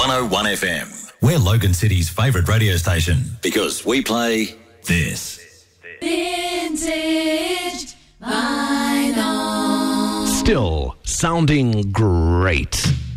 101 FM. We're Logan City's favourite radio station because we play this. Vintage vinyl. Still sounding great.